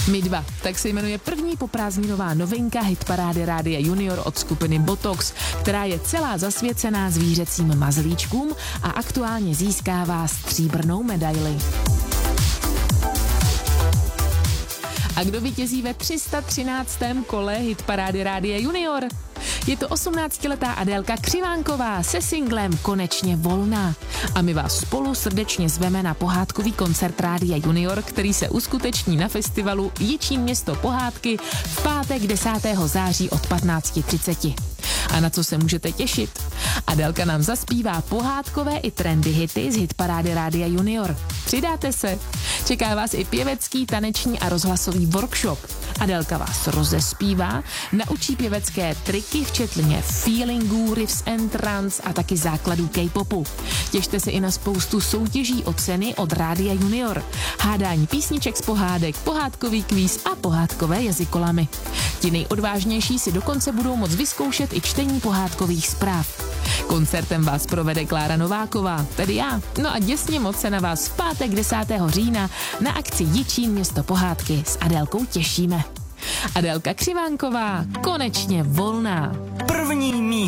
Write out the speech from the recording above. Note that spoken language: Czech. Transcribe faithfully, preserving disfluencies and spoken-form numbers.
My dva, tak se jmenuje první poprázdninová novinka hitparády Rádia Junior od skupiny Botox, která je celá zasvěcená zvířecím mazlíčkům a aktuálně získává stříbrnou medaili. A kdo vítězí ve tři sta třináctém kole hitparády Rádia Junior? Je to osmnáctiletá Adélka Křivánková se singlem Konečně volná. A my vás spolu srdečně zveme na pohádkový koncert Rádia Junior, který se uskuteční na festivalu Jičín město pohádky v pátek desátého září od patnáct třicet. A na co se můžete těšit? Adélka nám zaspívá pohádkové i trendy hity z hitparády Rádia Junior. Přidáte se? Čeká vás i pěvecký, taneční a rozhlasový workshop. Adélka vás rozespívá, naučí pěvecké triky, včetně feelingů, riffs and trance a taky základů K-popu. Těšte se i na spoustu soutěží o ceny od Rádia Junior. Hádání písniček z pohádek, pohádkový kvíz a pohádkové jazykolamy. Ti nejodvážnější si dokonce budou moct vyzkoušet i čtení pohádkových zpráv. Koncertem vás provede Klára Nováková, tedy já. No a děsně moc se na vás v pátek desátého října na akci Jičín město pohádky s Adélkou těšíme. Adélka Křivánková, Konečně volná. První místo.